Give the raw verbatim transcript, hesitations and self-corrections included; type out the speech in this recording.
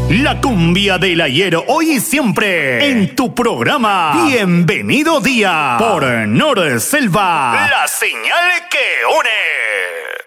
La cumbia del ayer, hoy y siempre, en tu programa Bienvenido Día, por Nor Selva, la señal que une.